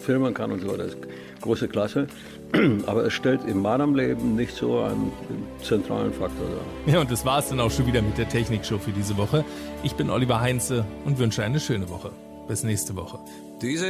filmen kann und so, das ist große Klasse. Aber es stellt in meinem Leben nicht so einen zentralen Faktor dar. Ja, und das war es dann auch schon wieder mit der Technikshow für diese Woche. Ich bin Oliver Heinze und wünsche eine schöne Woche. Bis nächste Woche.